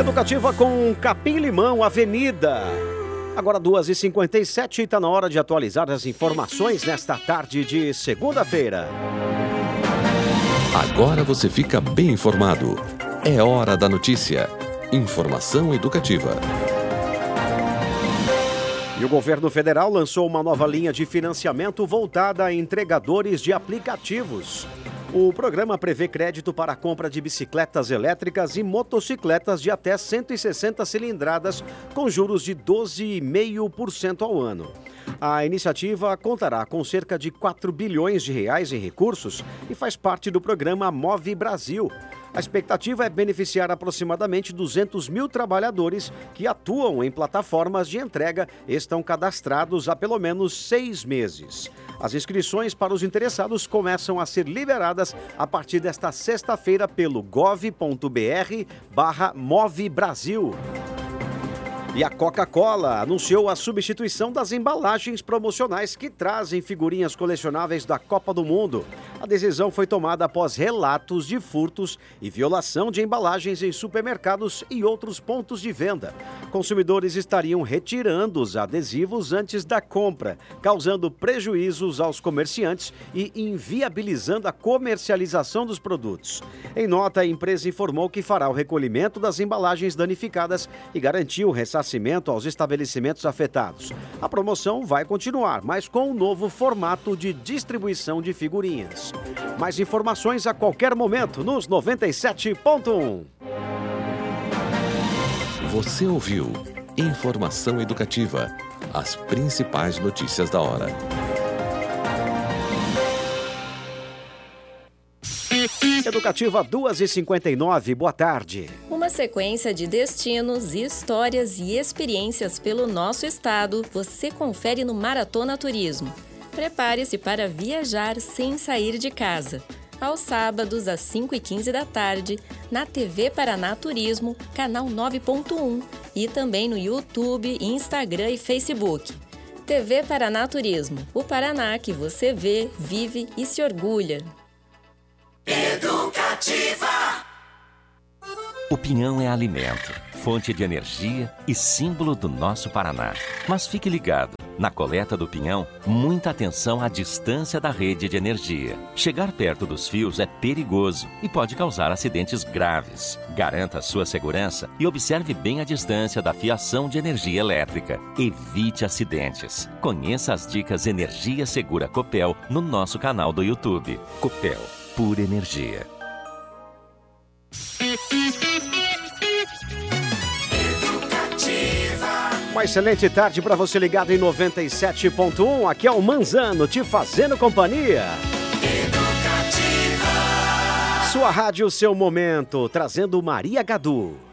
Educativa com Capim Limão, Avenida. Agora 2h57 e está na hora de atualizar as informações nesta tarde de segunda-feira. Agora você fica bem informado. É hora da notícia. Informação educativa. E o governo federal lançou uma nova linha de financiamento voltada a entregadores de aplicativos. O programa prevê crédito para a compra de bicicletas elétricas e motocicletas de até 160 cilindradas, com juros de 12,5% ao ano. A iniciativa contará com cerca de 4 bilhões de reais em recursos e faz parte do programa Move Brasil. A expectativa é beneficiar aproximadamente 200 mil trabalhadores que atuam em plataformas de entrega e estão cadastrados há pelo menos 6 meses. As inscrições para os interessados começam a ser liberadas a partir desta sexta-feira pelo gov.br/Move Brasil. E a Coca-Cola anunciou a substituição das embalagens promocionais que trazem figurinhas colecionáveis da Copa do Mundo. A decisão foi tomada após relatos de furtos e violação de embalagens em supermercados e outros pontos de venda. Consumidores estariam retirando os adesivos antes da compra, causando prejuízos aos comerciantes e inviabilizando a comercialização dos produtos. Em nota, a empresa informou que fará o recolhimento das embalagens danificadas e garantiu o ressarcimento aos estabelecimentos afetados. A promoção vai continuar, mas com um novo formato de distribuição de figurinhas. Mais informações a qualquer momento nos 97.1. Você ouviu Informação Educativa. As principais notícias da hora. Educativa 2h59, boa tarde. Uma sequência de destinos, histórias e experiências pelo nosso estado você confere no Maratona Turismo. Prepare-se para viajar sem sair de casa. Aos sábados, às 5h15 da tarde, na TV Paraná Turismo, canal 9.1 e também no YouTube, Instagram e Facebook. TV Paraná Turismo, o Paraná que você vê, vive e se orgulha. Educativa. O pinhão é alimento, fonte de energia e símbolo do nosso Paraná. Mas fique ligado, na coleta do pinhão, muita atenção à distância da rede de energia. Chegar perto dos fios é perigoso e pode causar acidentes graves. Garanta a sua segurança e observe bem a distância da fiação de energia elétrica. Evite acidentes. Conheça as dicas Energia Segura Copel no nosso canal do YouTube. Copel, pura energia. Uma excelente tarde para você ligado em 97.1. Aqui é o Manzano te fazendo companhia. Educativa. Sua rádio, seu momento, trazendo Maria Gadu.